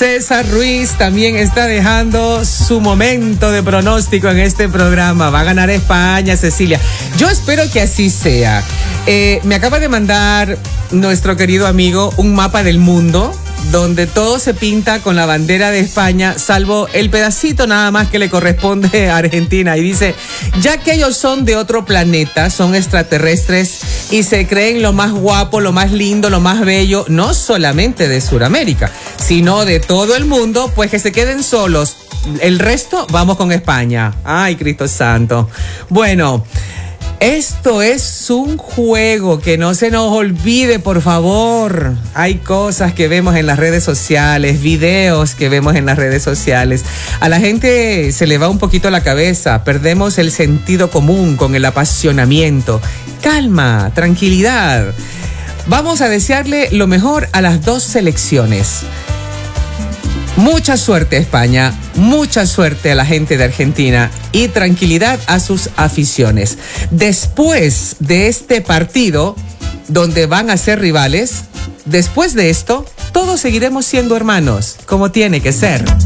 César Ruiz también está dejando su momento de pronóstico en este programa. Va a ganar España, Cecilia. Yo espero que así sea. Me acaba de mandar nuestro querido amigo un mapa del mundo donde todo se pinta con la bandera de España, salvo el pedacito nada más que le corresponde a Argentina. Y dice, ya que ellos son de otro planeta, son extraterrestres y se creen lo más guapo, lo más lindo, lo más bello, no solamente de Sudamérica, sino de todo el mundo, pues que se queden solos. El resto, vamos con España. Ay, Cristo Santo. Bueno, esto es un juego, que no se nos olvide, por favor. Hay cosas que vemos en las redes sociales, videos que vemos en las redes sociales. A la gente se le va un poquito la cabeza, perdemos el sentido común con el apasionamiento. Calma, tranquilidad. Vamos a desearle lo mejor a las dos selecciones. Mucha suerte, España, mucha suerte a la gente de Argentina y tranquilidad a sus aficiones. Después de este partido, donde van a ser rivales, después de esto, todos seguiremos siendo hermanos, como tiene que ser.